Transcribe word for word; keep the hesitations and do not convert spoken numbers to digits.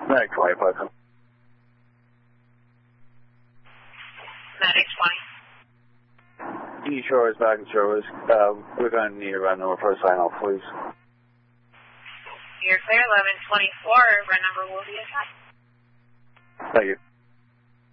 Medic twenty-five. Medic twenty. E Shores back in service. Uh, we're going to need a run number for a sign off, please. You're clear, eleven twenty-four. Run number will be assigned. Thank you.